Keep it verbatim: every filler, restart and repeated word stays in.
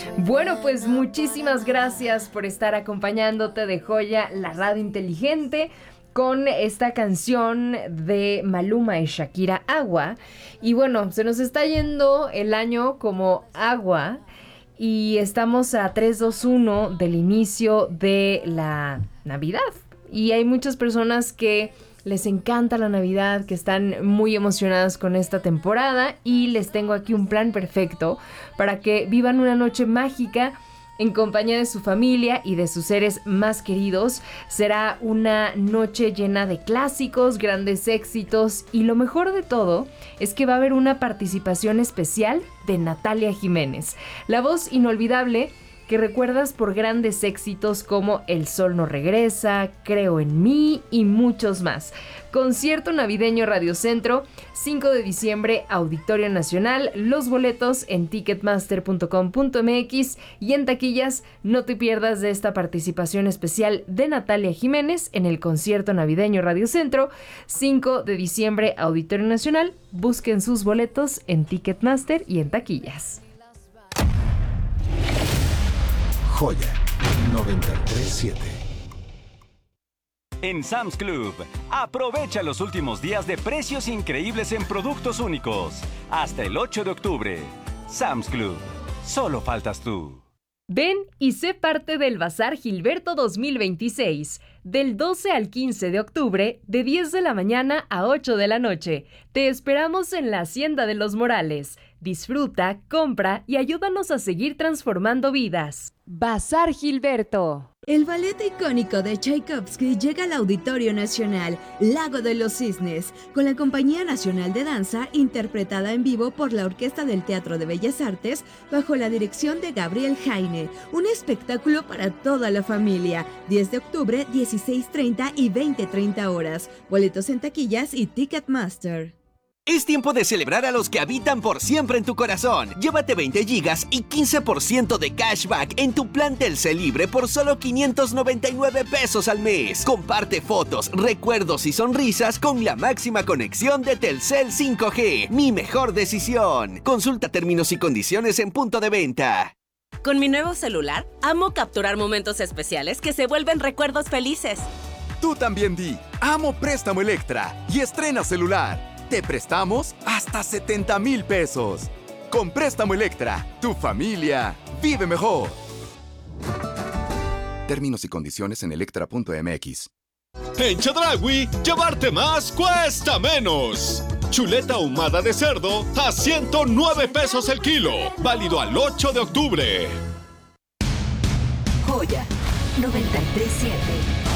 Bueno, pues muchísimas gracias por estar acompañándote de Joya, la radio inteligente, con esta canción de Maluma y Shakira, Agua. Y bueno, se nos está yendo el año como agua y estamos a tres, dos, uno del inicio de la Navidad. Y hay muchas personas que les encanta la Navidad, que están muy emocionadas con esta temporada, y les tengo aquí un plan perfecto para que vivan una noche mágica en compañía de su familia y de sus seres más queridos. Será una noche llena de clásicos, grandes éxitos, y lo mejor de todo es que va a haber una participación especial de Natalia Jiménez, la voz inolvidable que recuerdas por grandes éxitos como El Sol no regresa, Creo en mí y muchos más. Concierto navideño Radio Centro, cinco de diciembre, Auditorio Nacional. Los boletos en ticketmaster punto com punto m x y en taquillas. No te pierdas de esta participación especial de Natalia Jiménez en el concierto navideño Radio Centro, cinco de diciembre, Auditorio Nacional. Busquen sus boletos en Ticketmaster y en taquillas. Joya noventa y tres punto siete. En Sam's Club, aprovecha los últimos días de precios increíbles en productos únicos. Hasta el ocho de octubre. Sam's Club. Solo faltas tú. Ven y sé parte del Bazar Gilberto dos mil veintiséis, del doce al quince de octubre, de diez de la mañana a ocho de la noche. Te esperamos en la Hacienda de los Morales. Disfruta, compra y ayúdanos a seguir transformando vidas. Bazar Gilberto. El ballet icónico de Tchaikovsky llega al Auditorio Nacional, Lago de los Cisnes, con la Compañía Nacional de Danza, interpretada en vivo por la Orquesta del Teatro de Bellas Artes, bajo la dirección de Gabriel Jaine. Un espectáculo para toda la familia. diez de octubre, dieciséis treinta y veinte treinta horas. Boletos en taquillas y Ticketmaster. Es tiempo de celebrar a los que habitan por siempre en tu corazón. Llévate veinte gigas y quince por ciento de cashback en tu plan Telcel Libre por solo quinientos noventa y nueve pesos al mes. Comparte fotos, recuerdos y sonrisas con la máxima conexión de Telcel cinco G. Mi mejor decisión. Consulta términos y condiciones en punto de venta. Con mi nuevo celular, amo capturar momentos especiales que se vuelven recuerdos felices. Tú también di, amo Préstamo Electra y estrena celular. Te prestamos hasta setenta mil pesos. Con Préstamo Electra, tu familia vive mejor. Términos y condiciones en electra punto m x. En Chedraui, llevarte más cuesta menos. Chuleta ahumada de cerdo a ciento nueve pesos el kilo. Válido al ocho de octubre. Joya noventa y tres punto siete.